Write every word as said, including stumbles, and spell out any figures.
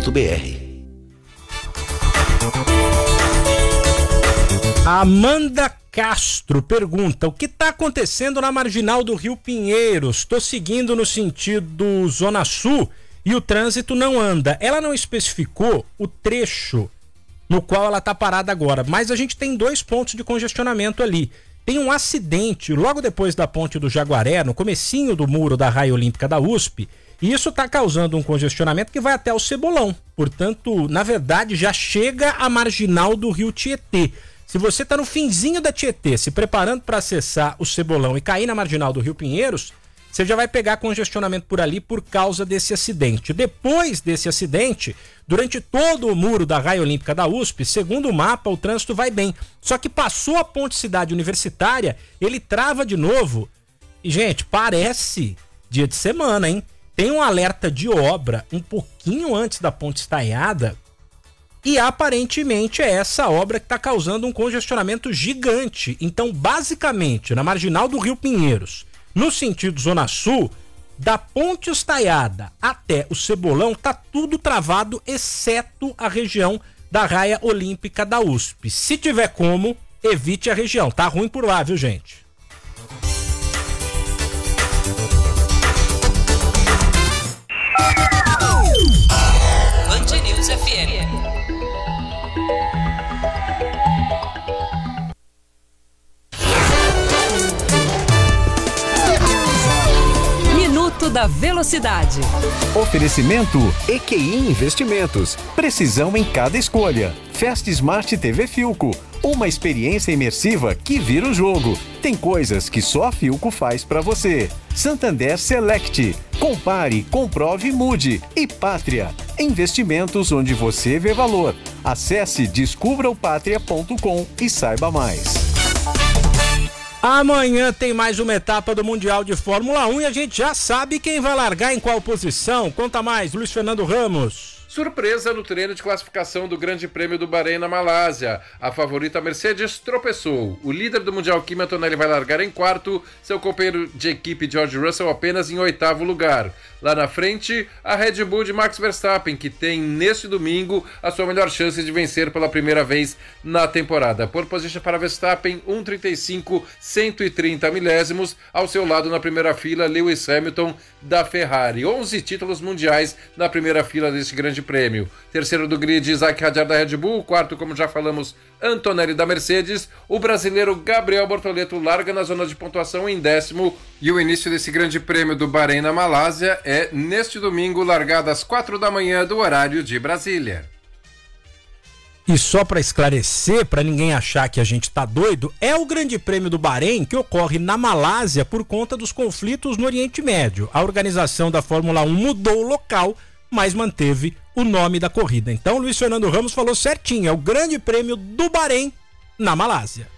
ponto b r. Amanda Castro pergunta: o que está acontecendo na marginal do Rio Pinheiros? Estou seguindo no sentido Zona Sul e o trânsito não anda. Ela não especificou o trecho no qual ela está parada agora, mas a gente tem dois pontos de congestionamento ali. Tem um acidente logo depois da ponte do Jaguaré, no comecinho do muro da Raia Olímpica da U S P, e isso está causando um congestionamento que vai até o Cebolão. Portanto, na verdade, já chega a marginal do Rio Tietê. Se você está no finzinho da Tietê, se preparando para acessar o Cebolão e cair na marginal do Rio Pinheiros, você já vai pegar congestionamento por ali por causa desse acidente. Depois desse acidente, durante todo o muro da Raia Olímpica da U S P, segundo o mapa, o trânsito vai bem. Só que passou a ponte Cidade Universitária, ele trava de novo. E, gente, parece dia de semana, hein? Tem um alerta de obra um pouquinho antes da ponte estaiada. E aparentemente é essa obra que está causando um congestionamento gigante. Então, basicamente, na marginal do Rio Pinheiros, no sentido Zona Sul, da ponte estaiada até o Cebolão, tá tudo travado, exceto a região da Raia Olímpica da U S P. Se tiver como, evite a região. Tá ruim por lá, viu, gente? Band News F M. Minuto da Velocidade. Oferecimento E Q I Investimentos. Precisão em cada escolha. Fast Smart T V Filco. Uma experiência imersiva que vira o jogo. Tem coisas que só a Filco faz pra você. Santander Select. Compare, comprove e mude. E Pátria. Investimentos onde você vê valor. Acesse descubra o pátria ponto com e saiba mais. Amanhã tem mais uma etapa do Mundial de Fórmula um e a gente já sabe quem vai largar em qual posição. Conta mais, Luiz Fernando Ramos. Surpresa no treino de classificação do Grande Prêmio do Bahrein na Malásia. A favorita Mercedes tropeçou. O líder do Mundial, Kimi Antonelli, vai largar em quarto, seu companheiro de equipe George Russell apenas em oitavo lugar. Lá na frente, a Red Bull de Max Verstappen, que tem neste domingo a sua melhor chance de vencer pela primeira vez na temporada. Por posição para Verstappen, um trinta e cinco, cento e trinta milésimos. Ao seu lado na primeira fila, Lewis Hamilton da Ferrari. onze títulos mundiais na primeira fila deste Grande Prêmio. Terceiro do grid, Isaac Hadjar da Red Bull. Quarto, como já falamos, Antonelli da Mercedes. O brasileiro Gabriel Bortoleto larga na zona de pontuação em décimo. E o início desse Grande Prêmio do Bahrein na Malásia é neste domingo, largado às quatro da manhã do horário de Brasília. E só para esclarecer, para ninguém achar que a gente tá doido, é o Grande Prêmio do Bahrein que ocorre na Malásia por conta dos conflitos no Oriente Médio. A organização da Fórmula um mudou o local, mas manteve o nome da corrida. Então, Luiz Fernando Ramos falou certinho, é o Grande Prêmio do Bahrein na Malásia.